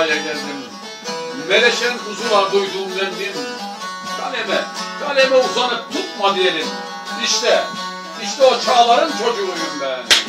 dünyaya geldim. Meleşen huzura duyduğum rendim. Kaleme uzanıp tutma diyelim. İşte o çağların çocuğuyum ben.